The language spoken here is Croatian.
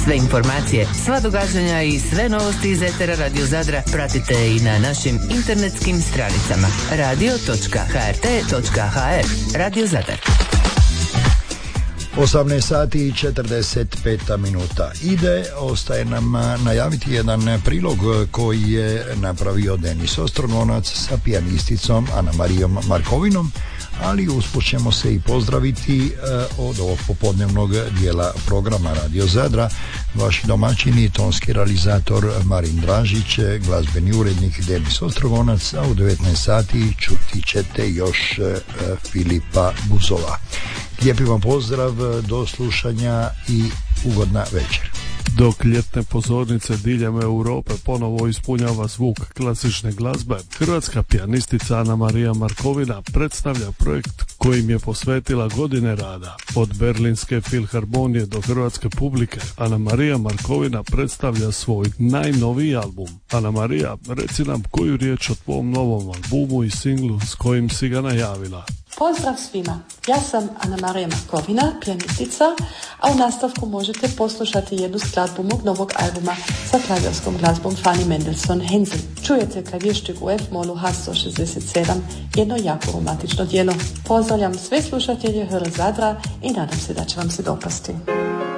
Sve informacije, sva događanja i sve novosti iz etera Radio Zadra pratite i na našim internetskim stranicama radio.hrt.hr. Radio Zadar. 18 sati i 45 minuta. Ostaje nam najaviti jedan prilog koji je napravio Denis Ostrogonac sa pijanisticom Ana-Marijom Markovinom, ali usput ćemo se i pozdraviti od ovog popodnevnog dijela programa Radio Zadra. Vaši domaćini, tonski realizator Marin Dražić, glazbeni urednik Denis Ostrogonac, a u 19 sati čuti ćete još Filipa Buzova. Lijepi vam pozdrav, do slušanja i ugodna večer. Dok ljetne pozornice diljem Europe ponovo ispunjava zvuk klasične glazbe, hrvatska pijanistica Ana-Marija Markovina predstavlja projekt kojim je posvetila godine rada. Od Berlinske filharmonije do hrvatske publike, Ana-Marija Markovina predstavlja svoj najnoviji album. Ana-Marija, reci nam koju riječ o tvom novom albumu i singlu s kojim si ga najavila. Pozdrav svima, ja sam Ana-Marija Markovina, pijanistica, a u nastavku možete poslušati jednu skladbu mog novog albuma sa klavirskom glazbom Fanny Mendelssohn Hänsel. Čujete klavierštyk u F-molu H167, jedno jako romantično djelo. Pozdravljam sve slušatelje HR Zadra i nadam se da će vam se dopasti.